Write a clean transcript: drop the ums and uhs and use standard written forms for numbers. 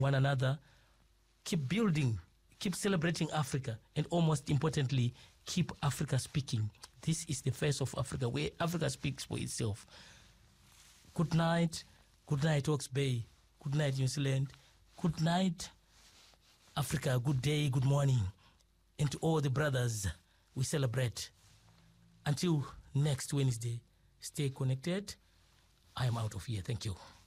one another, keep building, keep celebrating Africa, and most importantly, keep Africa speaking. This is the face of Africa, where Africa speaks for itself. Good night, Hawke's Bay, good night, New Zealand, good night, Africa, good day, good morning, and to all the brothers we celebrate. Until next Wednesday, stay connected. I am out of here. Thank you.